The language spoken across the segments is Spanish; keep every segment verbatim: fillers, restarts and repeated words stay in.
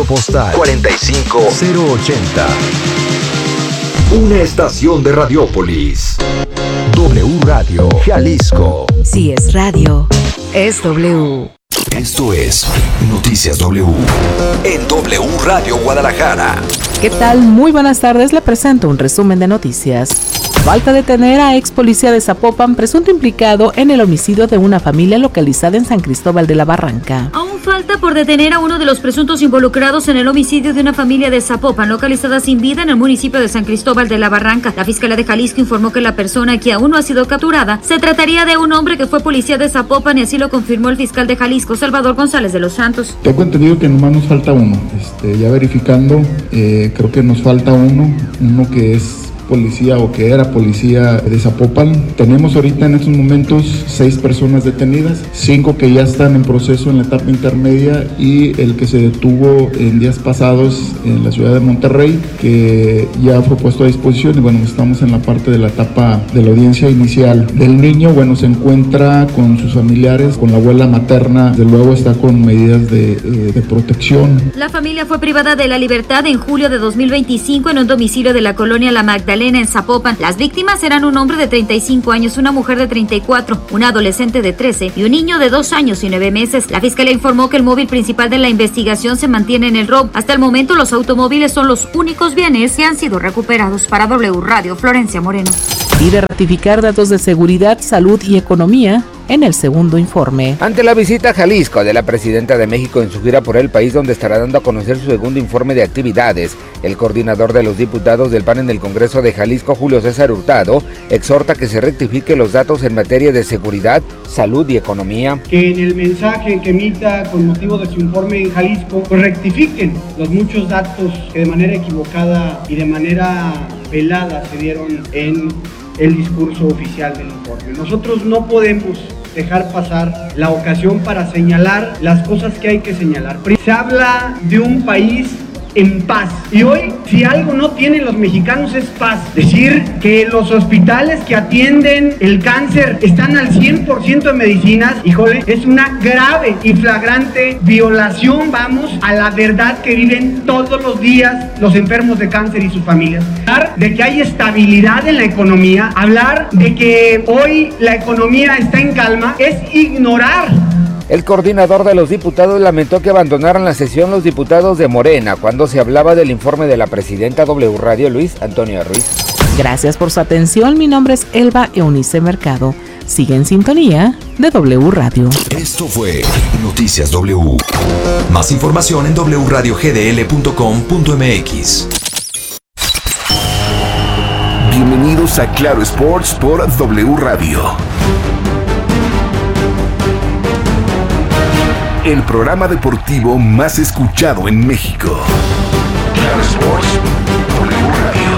Postal cuarenta y cinco cero ochenta. Una estación de Radiópolis. W Radio Jalisco. Si es radio, es W. Esto es Noticias W en W Radio Guadalajara. ¿Qué tal? Muy buenas tardes, le presento un resumen de noticias. Falta detener a ex policía de Zapopan, presunto implicado en el homicidio de una familia localizada en San Cristóbal de la Barranca. Aún falta por detener a uno de los presuntos involucrados en el homicidio de una familia de Zapopan, localizada sin vida en el municipio de San Cristóbal de la Barranca. La Fiscalía de Jalisco informó que la persona que aún no ha sido capturada se trataría de un hombre que fue policía de Zapopan, y así lo confirmó el fiscal de Jalisco, Salvador González de los Santos. Tengo entendido que nomás nos falta uno. Este, ya verificando, eh, creo que nos falta uno, uno que es policía o que era policía de Zapopan. Tenemos ahorita en estos momentos seis personas detenidas, cinco que ya están en proceso en la etapa intermedia y el que se detuvo en días pasados en la ciudad de Monterrey, que ya fue puesto a disposición. Y bueno, estamos en la parte de la etapa de la audiencia inicial. Del niño, bueno, se encuentra con sus familiares, con la abuela materna, desde luego está con medidas de, eh, de protección. La familia fue privada de la libertad en julio de dos mil veinticinco en un domicilio de la colonia La Magdalena en Zapopan. Las víctimas eran un hombre de treinta y cinco años, una mujer de treinta y cuatro, una adolescente de trece y un niño de dos años y nueve meses. La fiscalía informó que el móvil principal de la investigación se mantiene en el R O B. Hasta el momento, los automóviles son los únicos bienes que han sido recuperados. Para W Radio, Florencia Moreno. Pide ratificar datos de seguridad, salud y economía en el segundo informe. Ante la visita a Jalisco de la presidenta de México en su gira por el país, donde estará dando a conocer su segundo informe de actividades, el coordinador de los diputados del P A N en el Congreso de Jalisco, Julio César Hurtado, exhorta que se rectifique los datos en materia de seguridad, salud y economía. Que en el mensaje que emita con motivo de su informe en Jalisco, pues rectifiquen los muchos datos que de manera equivocada y de manera velada se dieron en el discurso oficial del informe. Nosotros no podemos dejar pasar la ocasión para señalar las cosas que hay que señalar. Se habla de un país en paz, y hoy, si algo no tienen los mexicanos es paz. Decir que los hospitales que atienden el cáncer están al cien por ciento de medicinas, híjole, es una grave y flagrante violación, vamos, a la verdad que viven todos los días los enfermos de cáncer y sus familias. Hablar de que hay estabilidad en la economía, hablar de que hoy la economía está en calma, es ignorar. El coordinador de los diputados lamentó que abandonaran la sesión los diputados de Morena cuando se hablaba del informe de la presidenta. W Radio, Luis Antonio Ruiz. Gracias por su atención. Mi nombre es Elba Eunice Mercado. Sigue en sintonía de W Radio. Esto fue Noticias W. Más información en doble u radio g d l punto com punto m x. Bienvenidos a Claro Sports por W Radio. El programa deportivo más escuchado en México. Claro Sports, W Radio.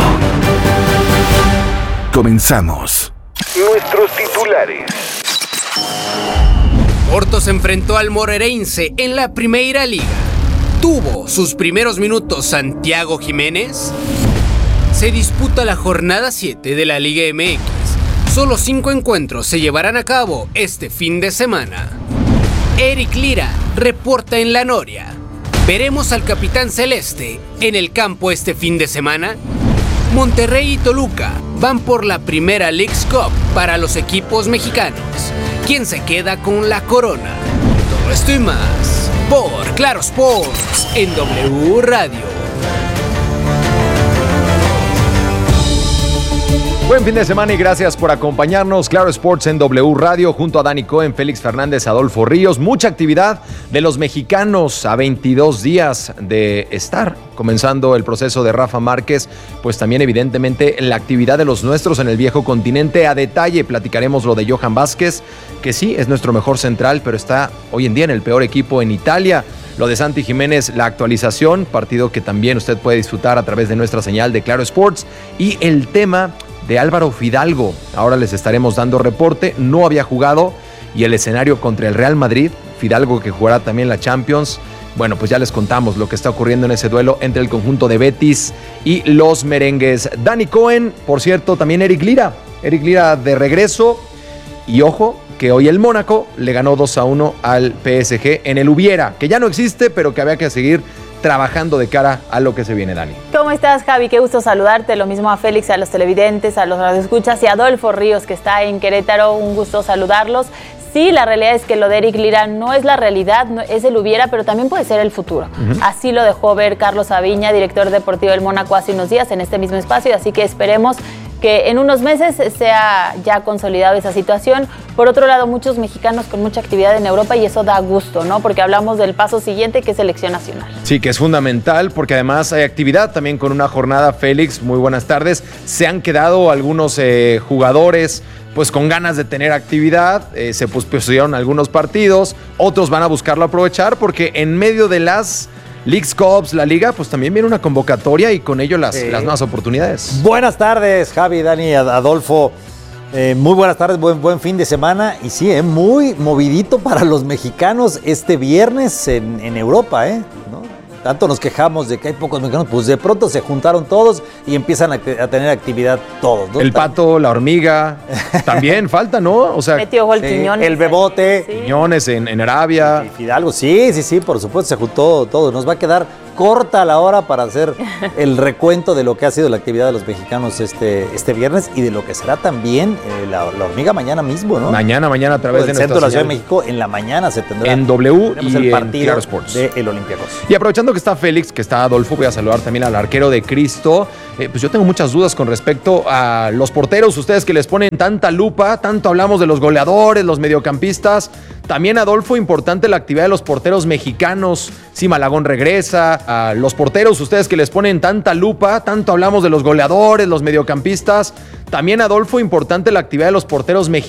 Comenzamos. Nuestros titulares. Porto se enfrentó al Moreirense en la Primeira Liga. ¿Tuvo sus primeros minutos Santiago Jiménez? Se disputa la jornada siete de la Liga M X. Solo cinco encuentros se llevarán a cabo este fin de semana. Eric Lira reporta en La Noria. ¿Veremos al capitán celeste en el campo este fin de semana? Monterrey y Toluca van por la primera Leagues Cup para los equipos mexicanos. ¿Quién se queda con la corona? Todo esto y más por Claro Sports en W Radio. Buen fin de semana y gracias por acompañarnos. Claro Sports en W Radio junto a Dani Cohen, Félix Fernández, Adolfo Ríos. Mucha actividad de los mexicanos a veintidós días de estar comenzando el proceso de Rafa Márquez. Pues también evidentemente la actividad de los nuestros en el viejo continente. A detalle platicaremos lo de Johan Vázquez, que sí es nuestro mejor central, pero está hoy en día en el peor equipo en Italia. Lo de Santi Jiménez, la actualización, partido que también usted puede disfrutar a través de nuestra señal de Claro Sports. Y el tema de Álvaro Fidalgo, ahora les estaremos dando reporte. No había jugado y el escenario contra el Real Madrid, Fidalgo que jugará también la Champions. Bueno, pues ya les contamos lo que está ocurriendo en ese duelo entre el conjunto de Betis y los merengues. Dani Cohen, por cierto, también Eric Lira. Eric Lira de regreso. Y ojo, que hoy el Mónaco le ganó dos a uno al P S G en el Hubiera, que ya no existe, pero que había que seguir trabajando de cara a lo que se viene, Dani. ¿Cómo estás, Javi? Qué gusto saludarte. Lo mismo a Félix, a los televidentes, a los radioescuchas y a Adolfo Ríos, que está en Querétaro. Un gusto saludarlos. Sí, la realidad es que lo de Eric Lira no es la realidad, no, es el hubiera, pero también puede ser el futuro. Uh-huh. Así lo dejó ver Carlos Aviña, director deportivo del Mónaco, hace unos días en este mismo espacio, así que esperemos que en unos meses sea ya consolidado esa situación. Por otro lado, muchos mexicanos con mucha actividad en Europa y eso da gusto, ¿no? Porque hablamos del paso siguiente, que es selección nacional. Sí, que es fundamental porque además hay actividad también con una jornada. Félix, muy buenas tardes. Se han quedado algunos eh, jugadores pues con ganas de tener actividad, eh, se pospusieron algunos partidos, otros van a buscarlo aprovechar porque en medio de las Leagues Cups, la liga, pues también viene una convocatoria y con ello las, sí. las nuevas oportunidades. Buenas tardes, Javi, Dani, Adolfo. Eh, muy buenas tardes, buen, buen fin de semana. Y sí, eh, muy movidito para los mexicanos este viernes en, en Europa, ¿eh? ¿No? Tanto nos quejamos de que hay pocos mexicanos, pues de pronto se juntaron todos y empiezan a, a tener actividad todos, ¿no? El pato, la hormiga, también falta, ¿no? O sea, metió gol sí, Quiñones. El Bebote. Sí. Quiñones en, en Arabia. Fidalgo, sí, sí, sí, por supuesto, se juntó todo. Nos va a quedar corta la hora para hacer el recuento de lo que ha sido la actividad de los mexicanos este, este viernes y de lo que será también eh, la, la hormiga mañana mismo, ¿no? Mañana, mañana a través de centro de la Ciudad señal. de México, en la mañana se tendrá en W y el en partido Claro Sports de el Olympiacos. Y aprovechando que está Félix, que está Adolfo, voy a saludar también al arquero de Cristo. Eh, pues yo tengo muchas dudas con respecto a los porteros, ustedes que les ponen tanta lupa, tanto hablamos de los goleadores, los mediocampistas. También, Adolfo, importante la actividad de los porteros mexicanos. Sí, Malagón regresa. A los porteros, ustedes que les ponen tanta lupa, tanto hablamos de los goleadores, los mediocampistas. También, Adolfo, importante la actividad de los porteros mexicanos.